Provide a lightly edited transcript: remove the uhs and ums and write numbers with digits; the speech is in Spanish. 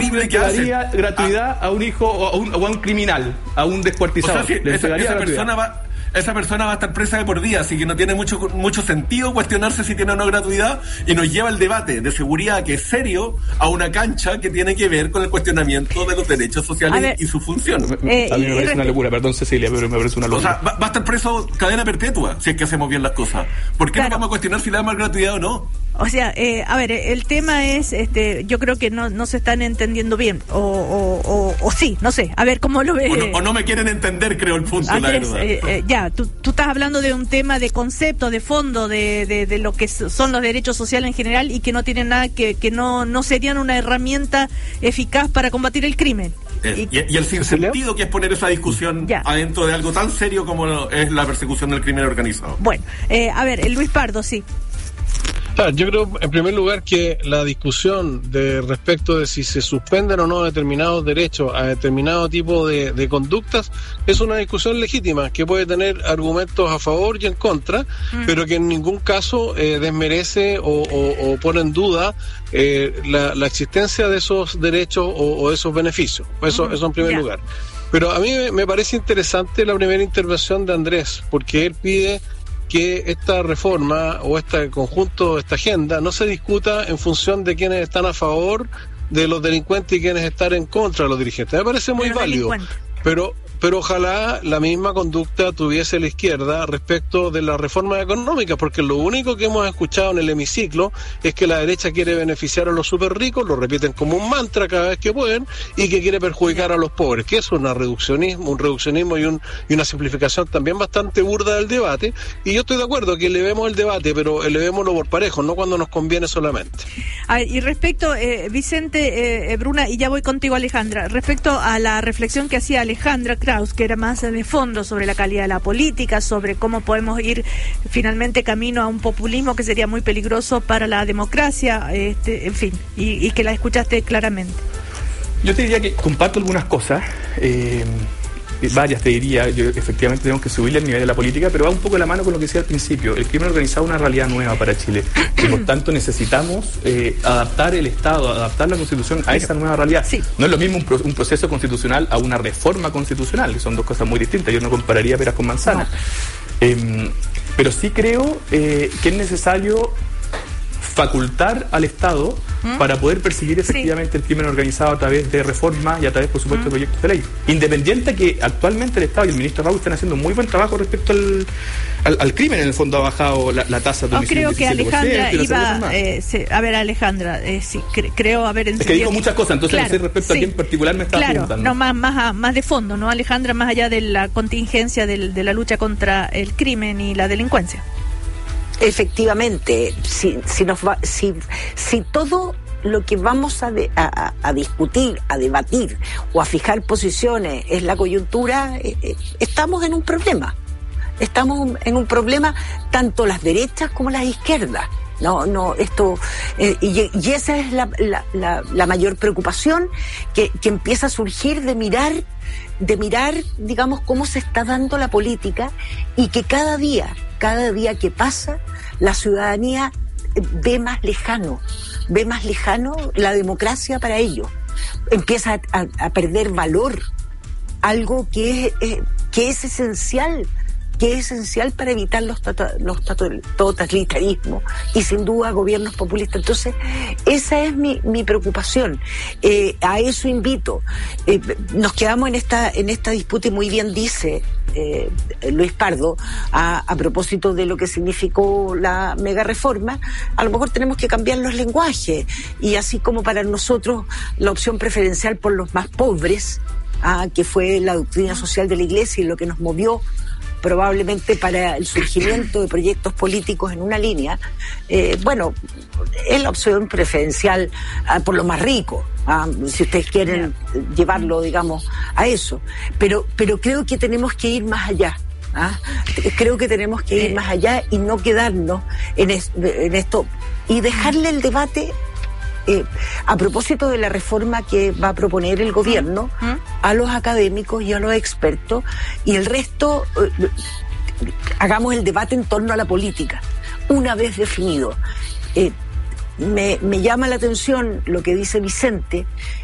le daría gratuidad a un hijo o a un criminal, a un descuartizado. O sea, esa persona va a estar presa de por vida, así que no tiene mucho sentido cuestionarse si tiene o no gratuidad, y nos lleva el debate de seguridad, que es serio, a una cancha que tiene que ver con el cuestionamiento de los derechos sociales y su función. A mí me parece una locura, perdón Cecilia, pero me parece una locura. O sea, va a estar preso cadena perpetua si es que hacemos bien las cosas. ¿Por qué no vamos a cuestionar si le damos gratuidad o no? O sea, a ver, el tema es, yo creo que no se están entendiendo bien, o sí, no sé, a ver cómo lo ves. O no me quieren entender, creo, el punto, Andrés, la verdad. Ya, tú estás hablando de un tema de concepto, de fondo, de lo que son los derechos sociales en general, y que no tienen nada, que no serían una herramienta eficaz para combatir el crimen. Y el sinsentido que es poner esa discusión adentro de algo tan serio como es la persecución del crimen organizado. Bueno, a ver, Luis Pardo, sí. Yo creo, en primer lugar, que la discusión respecto de si se suspenden o no determinados derechos a determinado tipo de conductas es una discusión legítima, que puede tener argumentos a favor y en contra, pero que en ningún caso desmerece o pone en duda la existencia de esos derechos o de esos beneficios. Eso en primer lugar. Pero a mí me parece interesante la primera intervención de Andrés, porque él pide que esta reforma o este conjunto, esta agenda, no se discuta en función de quienes están a favor de los delincuentes y quienes están en contra de los dirigentes. Me parece muy válido, pero ojalá la misma conducta tuviese la izquierda respecto de las reformas económicas, porque lo único que hemos escuchado en el hemiciclo es que la derecha quiere beneficiar a los súper ricos, lo repiten como un mantra cada vez que pueden, y que quiere perjudicar a los pobres, que es un reduccionismo y una simplificación también bastante burda del debate. Y yo estoy de acuerdo que elevemos el debate, pero elevémoslo por parejo, no cuando nos conviene solamente. A ver, y respecto, Vicente, Bruna, y ya voy contigo, Alejandra, respecto a la reflexión que hacía Alejandra Kraus, que era más de fondo sobre la calidad de la política, sobre cómo podemos ir finalmente camino a un populismo que sería muy peligroso para la democracia, en fin, y que la escuchaste claramente. Yo te diría que comparto algunas cosas, varias te diría. Efectivamente tenemos que subirle el nivel de la política, pero va un poco de la mano con lo que decía al principio. El crimen organizado es una realidad nueva para Chile y por tanto necesitamos adaptar el Estado, adaptar la Constitución a esa nueva realidad. Sí. No es lo mismo un proceso constitucional a una reforma constitucional, que son dos cosas muy distintas. Yo no compararía peras con manzanas. Pero sí creo que es necesario facultar al Estado para poder perseguir efectivamente el crimen organizado a través de reformas y a través, por supuesto, de proyectos de ley. Independiente que actualmente el Estado y el ministro Raúl están haciendo muy buen trabajo respecto al crimen. En el fondo ha bajado la tasa de homicidio. Creo que Alejandra iba... a ver, Alejandra, sí, creo haber entendido... Es que dijo muchas cosas, entonces no sé respecto a quién en particular me estaba preguntando. No, más de fondo, ¿no, Alejandra? Más allá de la contingencia de la lucha contra el crimen y la delincuencia. Efectivamente, si todo lo que vamos a discutir, a debatir o a fijar posiciones es la coyuntura, estamos en un problema. Estamos en un problema tanto las derechas como las izquierdas. Y esa es la mayor preocupación que empieza a surgir de mirar, digamos, cómo se está dando la política, y que cada día que pasa, la ciudadanía ve más lejano la democracia para ellos. Empieza a perder valor, algo que es esencial para evitar los totalitarismos y sin duda gobiernos populistas. Entonces, esa es mi preocupación. A eso invito. Nos quedamos en esta disputa, y muy bien dice Luis Pardo a propósito de lo que significó la mega reforma. A lo mejor tenemos que cambiar los lenguajes, y así como para nosotros la opción preferencial por los más pobres, que fue la doctrina social de la Iglesia y lo que nos movió probablemente para el surgimiento de proyectos políticos en una línea, es la opción preferencial por lo más rico, si ustedes quieren llevarlo, digamos, a eso. Pero creo que tenemos que ir más allá. Creo que tenemos que ir más allá y no quedarnos en esto y dejarle el debate a propósito de la reforma que va a proponer el gobierno a los académicos y a los expertos, y el resto hagamos el debate en torno a la política una vez definido. Me llama la atención lo que dice Vicente,